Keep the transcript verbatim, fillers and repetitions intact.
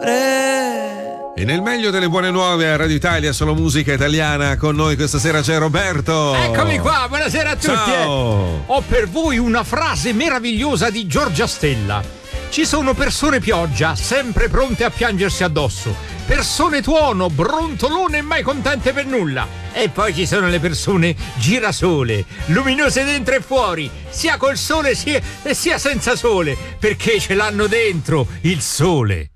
E nel meglio delle buone nuove a Radio Italia, solo musica italiana, con noi questa sera c'è Roberto. Eccomi qua, buonasera a tutti. Ciao. Eh. Ho per voi una frase meravigliosa di Giorgia Stella. Ci sono persone pioggia, sempre pronte a piangersi addosso. Persone tuono, brontolone e mai contente per nulla. E poi ci sono le persone girasole, luminose dentro e fuori, sia col sole sia, sia senza sole, perché ce l'hanno dentro il sole.